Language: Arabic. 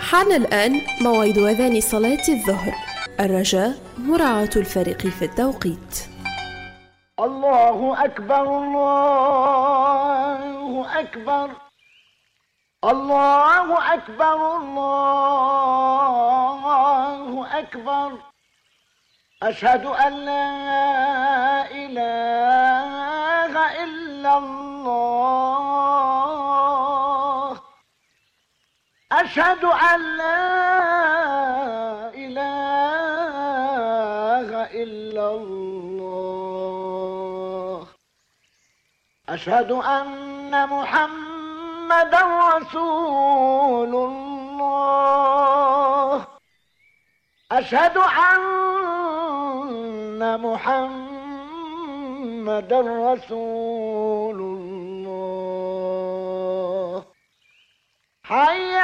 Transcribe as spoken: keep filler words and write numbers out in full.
حان الآن موعد أذان صلاة الظهر. الرجاء مراعاة الفريق في التوقيت. الله أكبر الله أكبر الله أكبر الله أكبر أشهد أن لا إله إلا الله أشهد أن لا إله إلا الله أشهد أن محمدا رسول الله أشهد أن محمدا رسول الله. حي